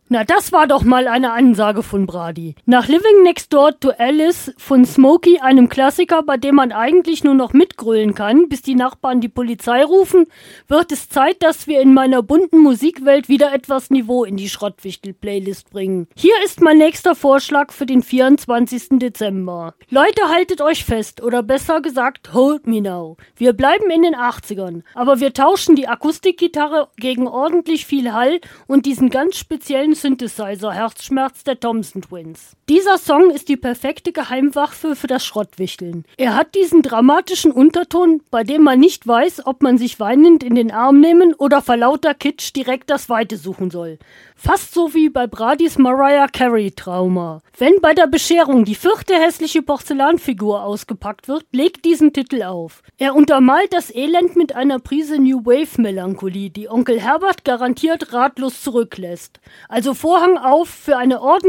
Na, das war doch mal eine Ansage von Brady. Nach Living Next Door to Alice von Smokey, einem Klassiker, bei dem man eigentlich nur noch mitgrölen kann, bis die Nachbarn die Polizei rufen, wird es Zeit, dass wir in meiner bunten Musikwelt wieder etwas Niveau in die Schrottwichtel-Playlist bringen. Hier ist mein nächster Vorschlag für den 24. Dezember. Leute, haltet euch fest, oder besser gesagt, hold me now. Wir bleiben in den 80ern, aber wir tauschen die Akustikgitarre gegen ordentlich viel Hall und diesen ganz speziellen Synthesizer-Herzschmerz der Thompson Twins. Dieser Song ist die perfekte Geheimwaffe für das Schrottwichteln. Er hat diesen dramatischen Unterton, bei dem man nicht weiß, ob man sich weinend in den Arm nehmen oder vor lauter Kitsch direkt das Weite suchen soll. Fast so wie bei Bradys Mariah Carey-Trauma. Wenn bei der Bescherung die 4. hässliche Porzellanfigur ausgepackt wird, legt diesen Titel auf. Er untermalt das Elend mit einer Prise New Wave-Melancholie, die Onkel Herbert garantiert ratlos zurücklässt. Also Vorhang auf für eine ordentliche